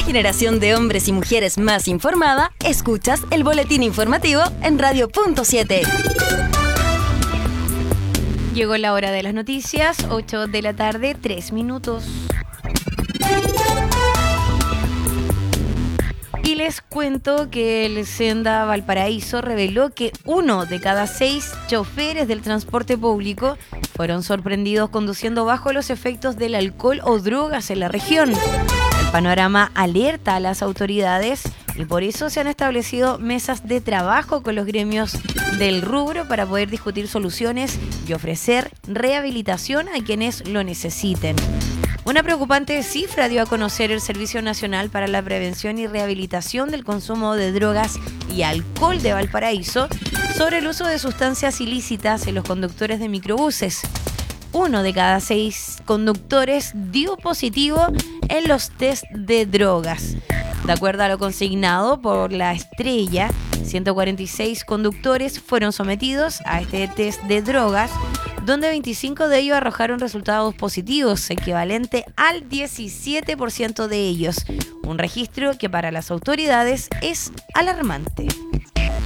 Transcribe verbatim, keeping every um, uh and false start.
generación de hombres y mujeres más informada, escuchas el boletín informativo en Radio Punto siete. Llegó la hora de las noticias, ocho de la tarde, tres minutos. Y les cuento que el Senda Valparaíso reveló que uno de cada seis choferes del transporte público fueron sorprendidos conduciendo bajo los efectos del alcohol o drogas en la región. El panorama alerta a las autoridades y por eso se han establecido mesas de trabajo con los gremios del rubro para poder discutir soluciones y ofrecer rehabilitación a quienes lo necesiten. Una preocupante cifra dio a conocer el Servicio Nacional para la Prevención y Rehabilitación del Consumo de Drogas y Alcohol de Valparaíso sobre el uso de sustancias ilícitas en los conductores de microbuses. Uno de cada seis conductores dio positivo en los test de drogas. De acuerdo a lo consignado por La Estrella, ciento cuarenta y seis conductores fueron sometidos a este test de drogas, donde veinticinco de ellos arrojaron resultados positivos, equivalente al diecisiete por ciento de ellos. Un registro que para las autoridades es alarmante.